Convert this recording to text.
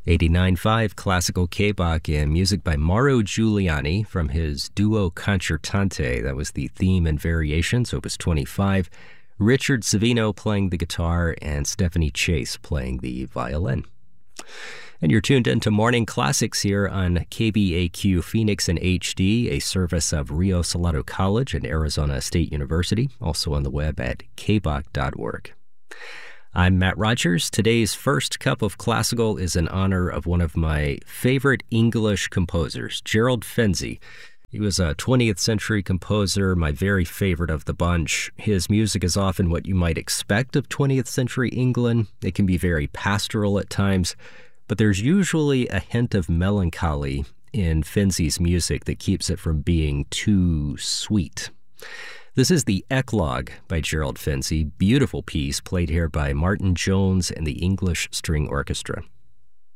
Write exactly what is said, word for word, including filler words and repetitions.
eighty-nine point five Classical K-Bach and music by Mauro Giuliani from his Duo Concertante. That was the theme and variations, Opus twenty-five. Richard Savino playing the guitar and Stephanie Chase playing the violin. And you're tuned into Morning Classics here on K B A Q Phoenix in H D, a service of Rio Salado College and Arizona State University, also on the web at k bach dot org. I'm Matt Rogers. Today's first cup of classical is in honor of one of my favorite English composers, Gerald Finzi. He was a twentieth century composer, my very favorite of the bunch. His music is often what you might expect of twentieth century England. It can be very pastoral at times, but there's usually a hint of melancholy in Finzi's music that keeps it from being too sweet. This is the Eclogue by Gerald Finzi, beautiful piece played here by Martin Jones and the English String Orchestra.